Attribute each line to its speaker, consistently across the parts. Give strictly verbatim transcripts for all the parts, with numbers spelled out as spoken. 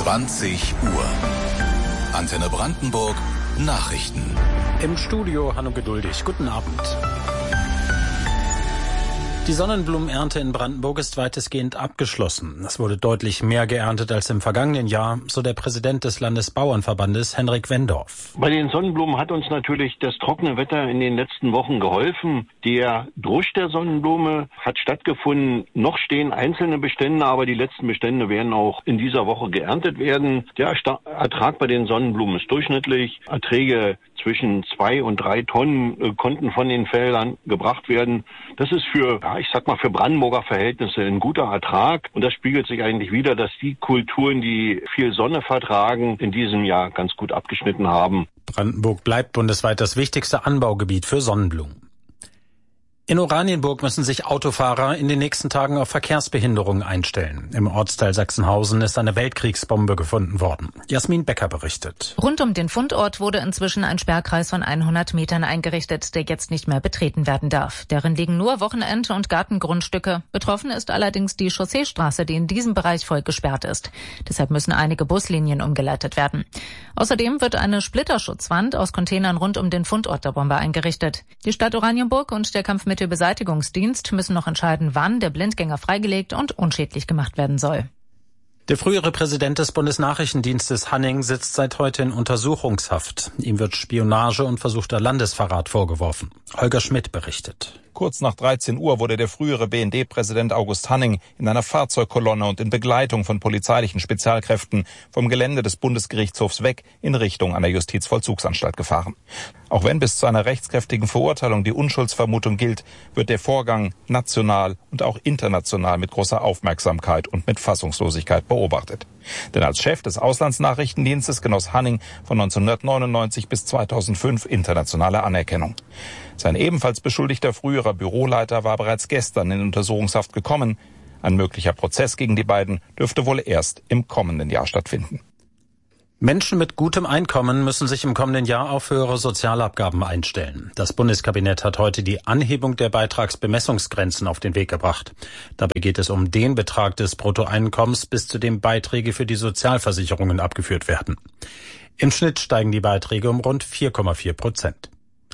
Speaker 1: zwanzig Uhr. Antenne Brandenburg Nachrichten.
Speaker 2: Im Studio Hanno Geduldig. Guten Abend. Die Sonnenblumenernte in Brandenburg ist weitestgehend abgeschlossen. Es wurde deutlich mehr geerntet als im vergangenen Jahr, so der Präsident des Landesbauernverbandes Henrik Wendorf.
Speaker 3: Bei den Sonnenblumen hat uns natürlich das trockene Wetter in den letzten Wochen geholfen. Der Drusch der Sonnenblume hat stattgefunden. Noch stehen einzelne Bestände, aber die letzten Bestände werden auch in dieser Woche geerntet werden. Der Ertrag bei den Sonnenblumen ist durchschnittlich. Erträge zwischen zwei und drei Tonnen äh, konnten von den Feldern gebracht werden. Das ist für, ja, ich sag mal, für Brandenburger Verhältnisse ein guter Ertrag. Und das spiegelt sich eigentlich wider, dass die Kulturen, die viel Sonne vertragen, in diesem Jahr ganz gut abgeschnitten haben.
Speaker 2: Brandenburg bleibt bundesweit das wichtigste Anbaugebiet für Sonnenblumen. In Oranienburg müssen sich Autofahrer in den nächsten Tagen auf Verkehrsbehinderungen einstellen. Im Ortsteil Sachsenhausen ist eine Weltkriegsbombe gefunden worden. Jasmin Becker berichtet.
Speaker 4: Rund um den Fundort wurde inzwischen ein Sperrkreis von hundert Metern eingerichtet, der jetzt nicht mehr betreten werden darf. Darin liegen nur Wochenend- und Gartengrundstücke. Betroffen ist allerdings die Chausseestraße, die in diesem Bereich voll gesperrt ist. Deshalb müssen einige Buslinien umgeleitet werden. Außerdem wird eine Splitterschutzwand aus Containern rund um den Fundort der Bombe eingerichtet. Die Stadt Oranienburg und der Kampf Mittelbeseitigungsdienst müssen noch entscheiden, wann der Blindgänger freigelegt und unschädlich gemacht werden soll.
Speaker 2: Der frühere Präsident des Bundesnachrichtendienstes Hanning sitzt seit heute in Untersuchungshaft. Ihm wird Spionage und versuchter Landesverrat vorgeworfen. Holger Schmidt berichtet.
Speaker 5: Kurz nach dreizehn Uhr wurde der frühere B N D-Präsident August Hanning in einer Fahrzeugkolonne und in Begleitung von polizeilichen Spezialkräften vom Gelände des Bundesgerichtshofs weg in Richtung einer Justizvollzugsanstalt gefahren. Auch wenn bis zu einer rechtskräftigen Verurteilung die Unschuldsvermutung gilt, wird der Vorgang national und auch international mit großer Aufmerksamkeit und mit Fassungslosigkeit beobachtet. Denn als Chef des Auslandsnachrichtendienstes genoss Hanning von neunzehnhundertneunundneunzig bis zweitausendfünf internationale Anerkennung. Sein ebenfalls beschuldigter früherer Büroleiter war bereits gestern in Untersuchungshaft gekommen. Ein möglicher Prozess gegen die beiden dürfte wohl erst im kommenden Jahr stattfinden.
Speaker 2: Menschen mit gutem Einkommen müssen sich im kommenden Jahr auf höhere Sozialabgaben einstellen. Das Bundeskabinett hat heute die Anhebung der Beitragsbemessungsgrenzen auf den Weg gebracht. Dabei geht es um den Betrag des Bruttoeinkommens, bis zu dem Beiträge für die Sozialversicherungen abgeführt werden. Im Schnitt steigen die Beiträge um rund vier Komma vier Prozent.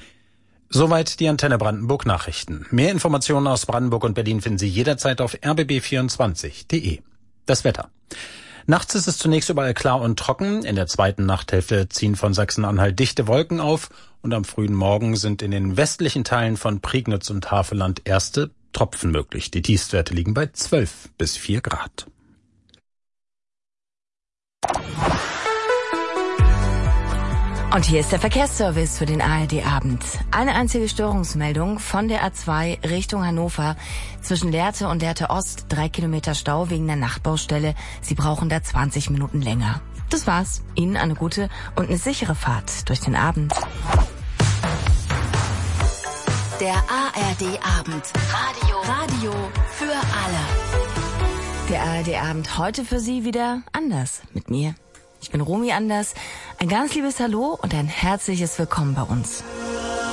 Speaker 2: Soweit die Antenne Brandenburg Nachrichten. Mehr Informationen aus Brandenburg und Berlin finden Sie jederzeit auf r b b vierundzwanzig punkt d e. Das Wetter. Nachts ist es zunächst überall klar und trocken. In der zweiten Nachthälfte ziehen von Sachsen-Anhalt dichte Wolken auf und am frühen Morgen sind in den westlichen Teilen von Prignitz und Havelland erste Tropfen möglich. Die Tiefstwerte liegen bei zwölf bis vier Grad.
Speaker 6: Und hier ist der Verkehrsservice für den A R D-Abend. Eine einzige Störungsmeldung von der A zwei Richtung Hannover. Zwischen Lehrte und Lehrte Ost drei Kilometer Stau wegen der Nachtbaustelle. Sie brauchen da zwanzig Minuten länger. Das war's. Ihnen eine gute und eine sichere Fahrt durch den Abend.
Speaker 7: Der A R D-Abend. Radio. Radio für alle.
Speaker 6: Der A R D-Abend heute für Sie wieder anders mit mir. Ich bin Romy Anders. Ein ganz liebes Hallo und ein herzliches Willkommen bei uns.